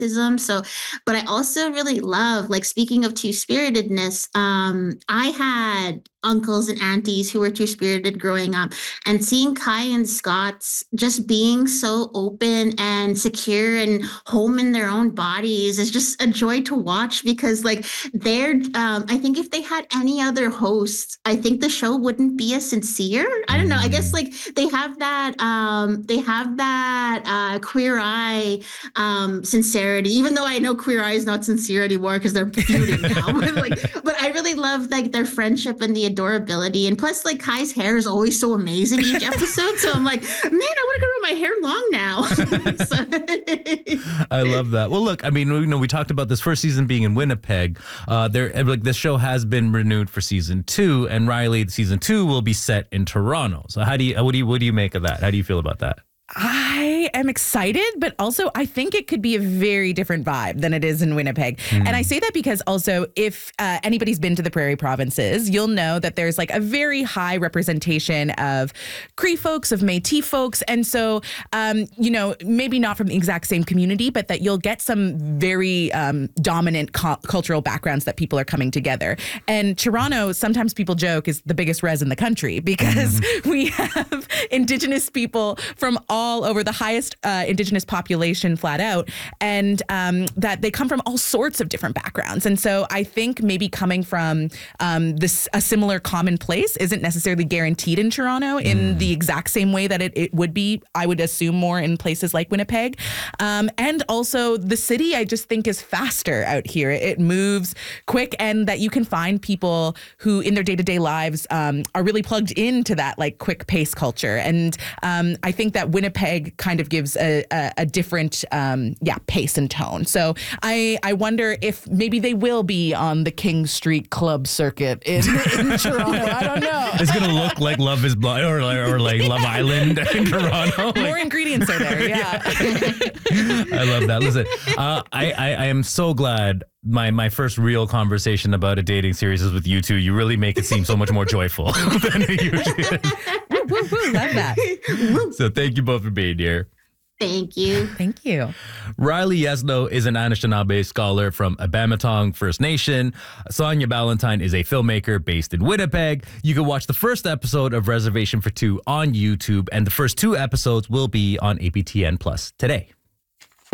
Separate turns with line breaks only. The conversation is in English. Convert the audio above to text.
So, but I also really love, like, speaking of two-spiritedness, I had uncles and aunties who were two-spirited growing up, and seeing Kai and Scott's just being so open and secure and home in their own bodies is just a joy to watch because, like, I think if they had any other hosts, I think the show wouldn't be as sincere. I don't know. I guess, like, they have that Queer Eye sincerity, even though I know Queer Eye is not sincere anymore because they're feuding now. But I really love, like, their friendship and the adorability. And plus, like, Kai's hair is always so amazing each episode. So I'm like, man, I want to grow my hair long now.
I love that. Well, look, I mean, we talked about this first season being in Winnipeg. This show has been renewed for season 2, and Riley, season 2 will be set in Toronto. So what do you make of that? How do you feel about that?
I am excited, but also I think it could be a very different vibe than it is in Winnipeg. And I say that because also if anybody's been to the Prairie Provinces, you'll know that there's like a very high representation of Cree folks, of Métis folks. And so, maybe not from the exact same community, but that you'll get some very dominant cultural backgrounds that people are coming together. And Toronto, sometimes people joke, is the biggest res in the country because we have Indigenous people from all over, the highest Indigenous population flat out, and that they come from all sorts of different backgrounds. And so I think maybe coming from a similar common place isn't necessarily guaranteed in Toronto in the exact same way that it would be, I would assume, more in places like Winnipeg. And also the city, I just think, is faster out here. It moves quick, and that you can find people who in their day-to-day lives are really plugged into that like quick pace culture. And I think that Winnipeg kind of gives a different pace and tone. So I wonder if maybe they will be on the King Street Club circuit in Toronto. I don't know.
It's going to look like Love is Blind or like Love Island in Toronto.
More ingredients are there, yeah.
I love that. Listen, I am so glad my first real conversation about a dating series is with you two. You really make it seem so much more joyful than it usually is.
Love that.
So thank you both for being here.
Thank you.
Thank you.
Riley Yesno is an Anishinaabe scholar from Abamatong First Nation. Sonia Ballantyne is a filmmaker based in Winnipeg. You can watch the first episode of Reservation for Two on YouTube, and the first 2 episodes will be on APTN Plus today.